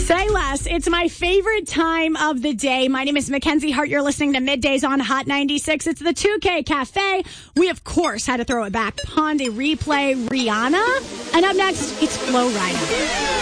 Say less. It's my favorite time of the day. My name is Mackenzie Hart. You're listening to Middays on Hot 96. It's the 2K Cafe. We, of course, had to throw it back. Ponde Replay, Rihanna. And up next, it's Flo Rida.